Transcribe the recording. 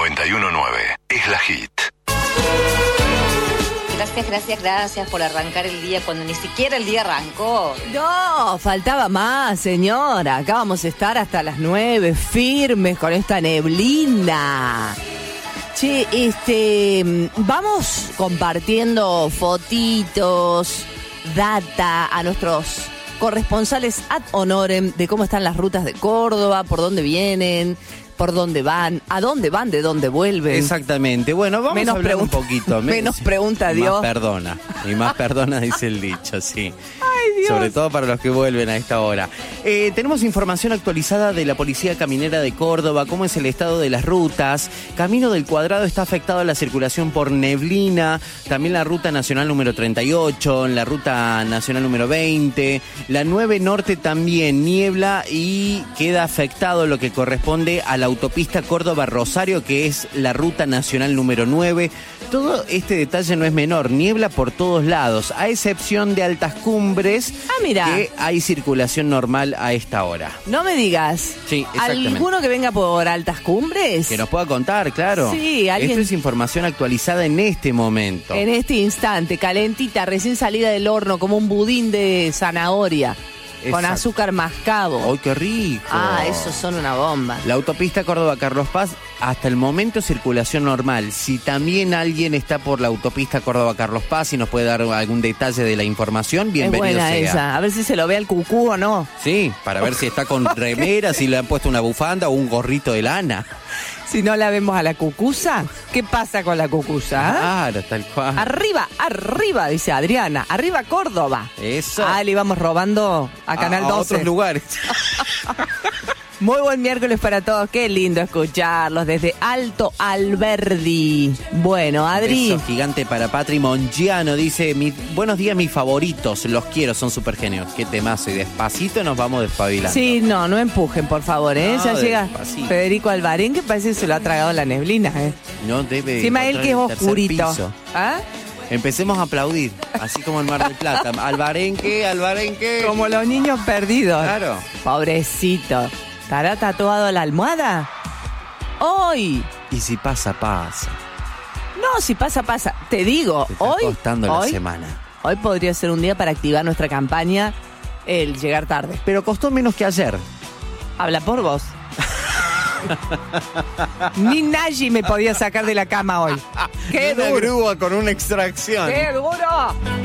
91.9 es la hit. Gracias por arrancar el día cuando ni siquiera el día arrancó. No, faltaba más, señora. Acá vamos a estar hasta las 9, firmes con esta neblina. Che, vamos compartiendo fotitos, data a nuestros corresponsales ad honorem de cómo están las rutas de Córdoba, por dónde vienen, por dónde van, a dónde van, de dónde vuelven. Exactamente. Bueno, vamos a hablar un poquito. Menos pregunta a Dios. Y más perdona, dice el dicho, sí. Ay, Dios. Sobre todo para los que vuelven a esta hora. Tenemos información actualizada de la Policía Caminera de Córdoba, cómo es el estado de las rutas. Camino del Cuadrado está afectado a la circulación por neblina, también la ruta nacional número 38, la ruta nacional número 20, la 9 Norte también niebla y queda afectado lo que corresponde a la autopista Córdoba-Rosario, que es la ruta nacional número 9. Todo este detalle no es menor, niebla por todos lados, a excepción de altas cumbres, mira, que hay circulación normal a esta hora. No me digas. Sí, exactamente. ¿Alguno que venga por altas cumbres? Que nos pueda contar, claro. Sí, alguien. Esto es información actualizada en este momento. En este instante, calentita, recién salida del horno, como un budín de zanahoria. Con Exacto. azúcar mascabo. ¡Ay, qué rico! Ah, esos son una bomba. La autopista Córdoba-Carlos Paz, hasta el momento circulación normal. Si también alguien está por la autopista Córdoba-Carlos Paz y nos puede dar algún detalle de la información, bienvenido es buena sea. esa. A ver si se lo ve al cucú o no. Sí, para ver si está con remera, si le han puesto una bufanda o un gorrito de lana. Si no la vemos a la cucusa, ¿qué pasa con la cucusa? Claro, tal cual. Arriba, dice Adriana. Arriba Córdoba. Eso. Le íbamos robando a Canal 12. A otros lugares. Muy buen miércoles para todos. Qué lindo escucharlos desde Alto Alberdi. Bueno, Adri. Beso gigante para Patri Mongiano. Dice, buenos días, mis favoritos. Los quiero, son súper genios. Qué temazo. Y despacito nos vamos despabilando. Sí, no empujen, por favor, ¿eh? No, ya llega despacito. Federico Albarén, que parece que se lo ha tragado la neblina, ¿eh? No debe. Encima él que es encontrar el tercer oscurito. piso. ¿Ah? Empecemos a aplaudir, así como en Mar del Plata. Albarenque. Como los niños perdidos. Claro. Pobrecito. ¿Estará tatuado la almohada? ¡Hoy! Y si pasa, pasa. No, si pasa. Te digo, Te está hoy. costando la semana. Hoy podría ser un día para activar nuestra campaña, el llegar tarde. Pero costó menos que ayer. Habla por vos. Ni Nayi me podía sacar de la cama hoy. ¡Qué Una duro! grúa con una extracción. ¡Qué duro!